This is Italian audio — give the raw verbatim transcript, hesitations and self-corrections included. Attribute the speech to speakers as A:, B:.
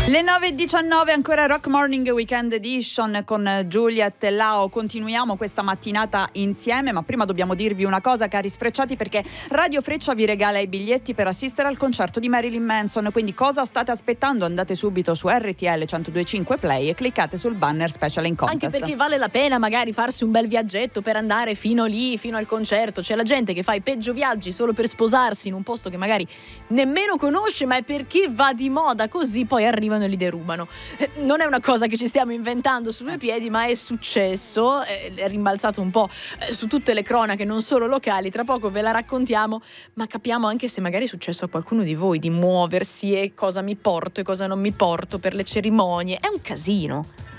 A: Le nove e diciannove, ancora Rock Morning Weekend Edition con Juliet e Lao. Continuiamo questa mattinata insieme, ma prima dobbiamo dirvi una cosa, cari sfrecciati, perché Radio Freccia vi regala i biglietti per assistere al concerto di Marilyn Manson. Quindi cosa state aspettando? Andate subito su R T L centodue e cinque Play e cliccate sul banner Special in Contest.
B: Anche perché vale la pena magari farsi un bel viaggetto per andare fino lì, fino al concerto. C'è la gente che fa i peggio viaggi solo per sposarsi in un posto che magari nemmeno conosce, ma è perché va di moda, così poi arrivano e li derubano. Eh, non è una cosa che ci stiamo inventando su due piedi, ma è successo, eh, è rimbalzato un po' eh, su tutte le cronache, non solo locali. Tra poco ve la raccontiamo, ma capiamo anche se magari è successo a qualcuno di voi di muoversi e cosa mi porto e cosa non mi porto per le cerimonie. È un casino.